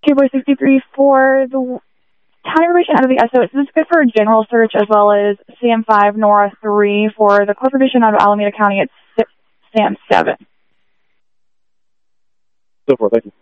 Boy 63 for the town information out of the SO. This is good for a general search as well as CM5 Nora 3 for the code provision out of Alameda County. It's SAM 7. So forth, thank you.